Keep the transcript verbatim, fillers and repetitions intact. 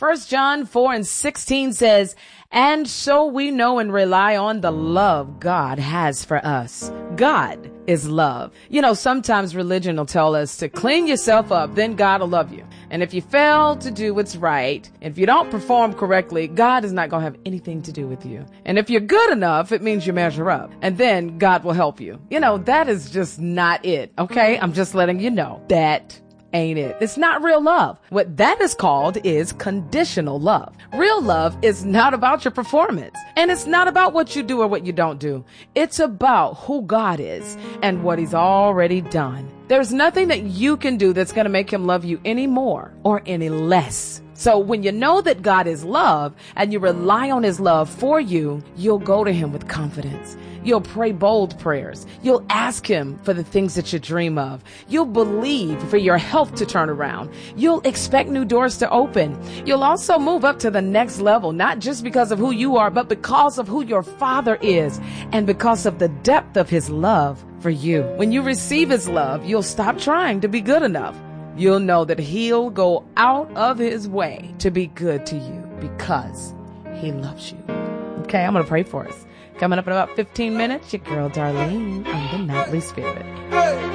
First John four and sixteen says, and so we know and rely on the love God has for us. God is love. You know, sometimes religion will tell us to clean yourself up, then God will love you. And if you fail to do what's right, if you don't perform correctly, God is not going to have anything to do with you. And if you're good enough, it means you measure up. And then God will help you. You know, that is just not it. Okay? I'm just letting you know that ain't it. It's not real love. What that is called is conditional love. Real love is not about your performance. And it's not about what you do or what you don't do. It's about who God is and what he's already done. There's nothing that you can do that's going to make him love you any more or any less. So when you know that God is love and you rely on his love for you, you'll go to him with confidence. You'll pray bold prayers. You'll ask him for the things that you dream of. You'll believe for your health to turn around. You'll expect new doors to open. You'll also move up to the next level, not just because of who you are, but because of who your Father is and because of the depth of his love for you. When you receive his love, you'll stop trying to be good enough. You'll know that he'll go out of his way to be good to you because he loves you. Okay, I'm going to pray for us. Coming up in about fifteen minutes, your girl Darlene on the Nightly Spirit.